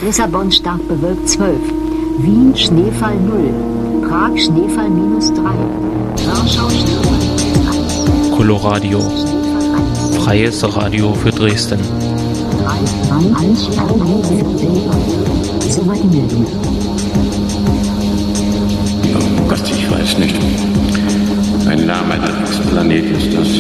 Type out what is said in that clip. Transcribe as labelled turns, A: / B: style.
A: Lissabon stark bewölkt 12. Wien Schneefall 0. Prag Schneefall -3. Warschau Schneefall 1.
B: Coloradio. Freies Radio für Dresden.
A: Soweit die Meldung.
C: Oh Gott, ich weiß nicht. Ein Name eines Planeten ist das.